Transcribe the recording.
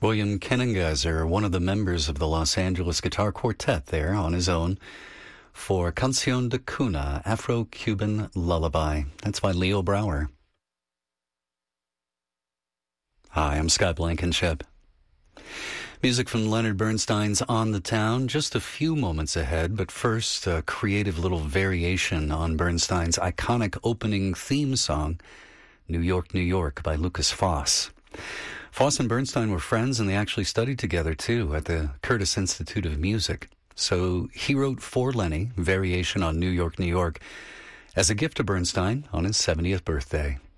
William Kenningazer, one of the members of the Los Angeles Guitar Quartet there on his own for Canción de Cuna, Afro-Cuban Lullaby. That's by Leo Brouwer. Hi, I'm Scott Blankenship. Music from Leonard Bernstein's On the Town, just a few moments ahead, but first, a creative little variation on Bernstein's iconic opening theme song, New York, New York, by Lucas Foss. Foss and Bernstein were friends, and they actually studied together, too, at the Curtis Institute of Music. So he wrote for Lenny, Variation on New York, New York, as a gift to Bernstein on his 70th birthday.